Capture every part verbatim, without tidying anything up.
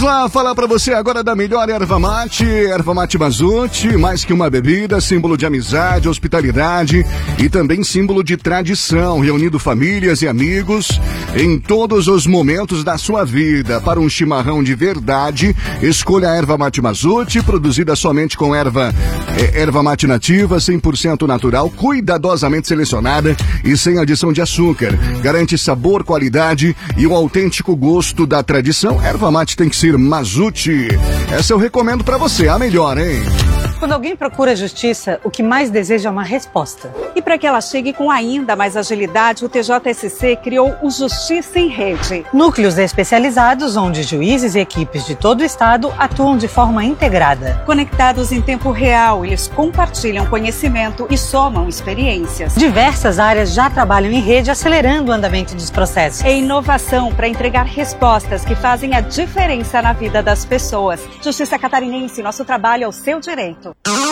lá falar pra você agora da melhor erva mate, erva mate Mazute, mais que uma bebida, símbolo de amizade, hospitalidade e também símbolo de tradição, reunindo famílias e amigos em todos os momentos da sua vida. Para um chimarrão de verdade, escolha a erva mate Mazute, produzida somente com erva, é, erva mate nativa, cem por cento natural, cuidadosamente selecionada e sem adição de açúcar. Garante sabor, qualidade e o autêntico gosto da tradição. Erva mate tem que ser Mazute. Essa eu recomendo pra você, a melhor, hein? Quando alguém procura justiça, o que mais deseja é uma resposta. E para que ela chegue com ainda mais agilidade, o T J S C criou o Justiça em Rede. Núcleos especializados onde juízes e equipes de todo o estado atuam de forma integrada. Conectados em tempo real, eles compartilham conhecimento e somam experiências. Diversas áreas já trabalham em rede, acelerando o andamento dos processos. É inovação para entregar respostas que fazem a diferença na vida das pessoas. Justiça Catarinense, nosso trabalho é o seu direito.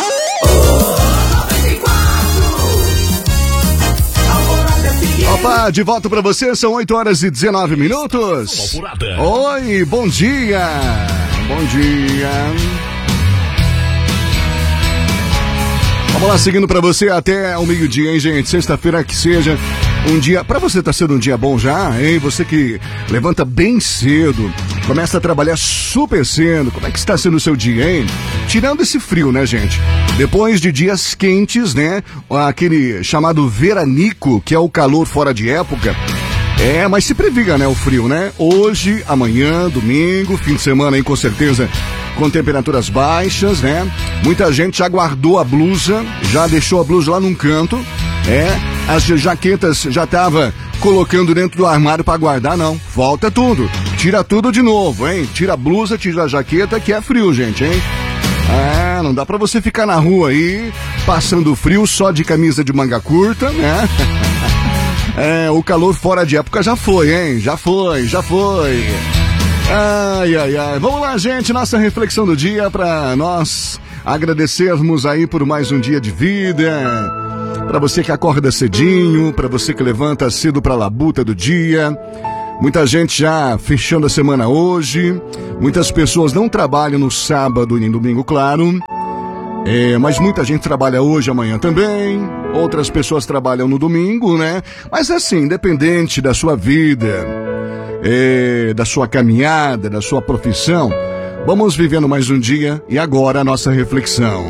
Opa, de volta pra você, são oito horas e dezenove minutos. Oi, bom dia. Bom dia. Vamos lá, seguindo pra você até o meio-dia, hein, gente? Sexta-feira que seja um dia... Pra você tá sendo um dia bom já, hein? Você que levanta bem cedo, começa a trabalhar super cedo. Como é que está sendo o seu dia, hein? Tirando esse frio, né, gente? Depois de dias quentes, né? Aquele chamado veranico, que é o calor fora de época. É, mas se previga, né, o frio, né? Hoje, amanhã, domingo, fim de semana aí com certeza com temperaturas baixas, né? Muita gente já guardou a blusa, já deixou a blusa lá num canto, é? As jaquetas já tava colocando dentro do armário para guardar, não. Volta tudo, tira tudo de novo, hein? Tira a blusa, tira a jaqueta, que é frio, gente, hein? É, não dá pra você ficar na rua aí, passando frio só de camisa de manga curta, né? É, o calor fora de época já foi, hein? Já foi, já foi. Ai, ai, ai. Vamos lá, gente, nossa reflexão do dia pra nós agradecermos aí por mais um dia de vida. Pra você que acorda cedinho, pra você que levanta cedo pra labuta do dia. Muita gente já fechando a semana hoje. Muitas pessoas não trabalham no sábado e no domingo, claro. É, mas muita gente trabalha hoje, amanhã também. Outras pessoas trabalham no domingo, né? Mas assim, independente da sua vida, é, da sua caminhada, da sua profissão, vamos vivendo mais um dia. E agora a nossa reflexão.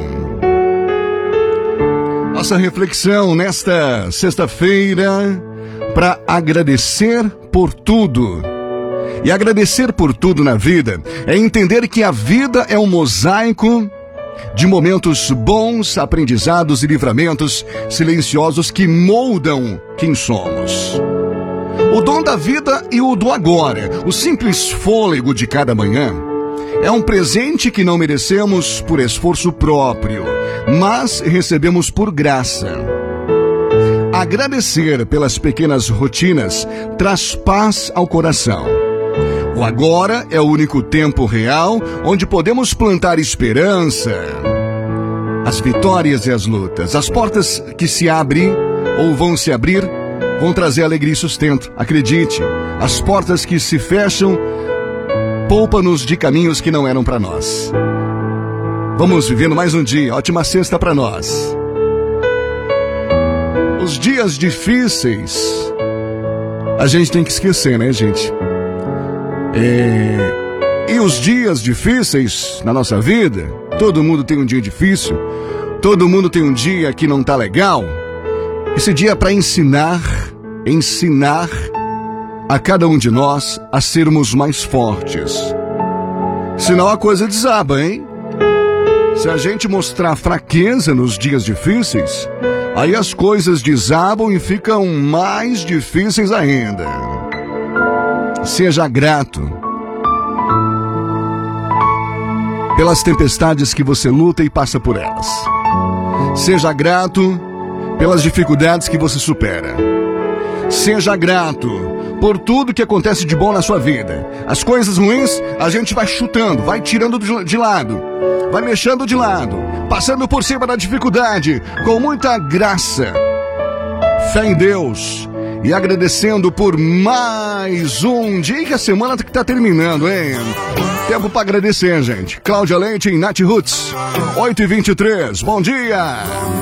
Nossa reflexão nesta sexta-feira para agradecer por tudo. E agradecer por tudo na vida é entender que a vida é um mosaico de momentos bons, aprendizados e livramentos silenciosos que moldam quem somos. O dom da vida e o do agora, o simples fôlego de cada manhã, é um presente que não merecemos por esforço próprio, mas recebemos por graça. Agradecer pelas pequenas rotinas traz paz ao coração. O agora é o único tempo real onde podemos plantar esperança. As vitórias e as lutas, as portas que se abrem ou vão se abrir, vão trazer alegria e sustento. Acredite, as portas que se fecham, poupa-nos de caminhos que não eram para nós. Vamos vivendo mais um dia, ótima sexta para nós. Os dias difíceis, a gente tem que esquecer, né, gente? É... E os dias difíceis na nossa vida, todo mundo tem um dia difícil, todo mundo tem um dia que não tá legal. Esse dia é para ensinar, ensinar a cada um de nós a sermos mais fortes. Senão a coisa desaba, hein? Se a gente mostrar fraqueza nos dias difíceis, aí as coisas desabam e ficam mais difíceis ainda. Seja grato pelas tempestades que você luta e passa por elas. Seja grato pelas dificuldades que você supera. Seja grato por tudo que acontece de bom na sua vida. As coisas ruins a gente vai chutando, vai tirando de lado, vai mexendo de lado, passando por cima da dificuldade com muita graça, fé em Deus E agradecendo por mais um dia que a semana que tá terminando, hein? Tempo pra agradecer, gente. Cláudia Leite em Nath Roots, oito e vinte e três. Bom dia!